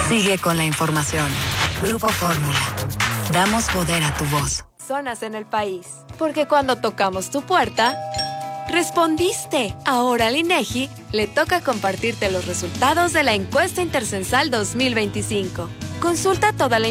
Sigue con la información. Grupo Fórmula. Damos poder a tu voz. Zonas en el país. Porque cuando tocamos tu puerta, respondiste. Ahora al INEGI le toca compartirte los resultados de la encuesta intercensal 2025. Consulta toda la